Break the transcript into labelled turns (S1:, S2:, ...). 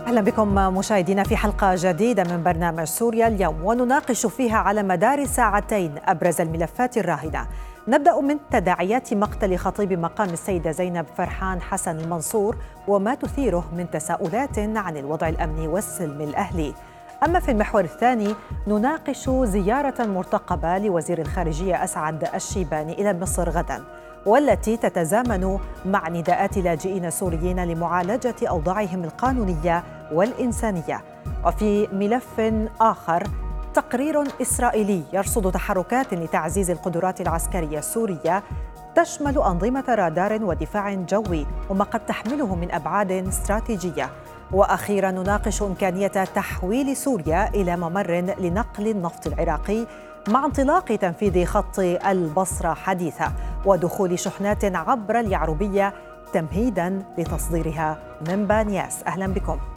S1: أهلا بكم مشاهدينا في حلقة جديدة من برنامج سوريا اليوم، ونناقش فيها على مدار ساعتين أبرز الملفات الراهنة. نبدأ من تداعيات مقتل خطيب مقام السيدة زينب فرحان حسن المنصور وما تثيره من تساؤلات عن الوضع الأمني والسلم الأهلي. أما في المحور الثاني نناقش زيارة مرتقبة لوزير الخارجية أسعد الشيباني إلى مصر غدا، والتي تتزامن مع نداءات لاجئين سوريين لمعالجة أوضاعهم القانونية والإنسانية. وفي ملف آخر تقرير إسرائيلي يرصد تحركات لتعزيز القدرات العسكرية السورية تشمل أنظمة رادار ودفاع جوي وما قد تحمله من أبعاد استراتيجية. وأخيرا نناقش إمكانية تحويل سوريا إلى ممر لنقل النفط العراقي مع انطلاق تنفيذ خط البصرة حديثا ودخول شحنات عبر اليعربية تمهيدا لتصديرها من بانياس. أهلا بكم.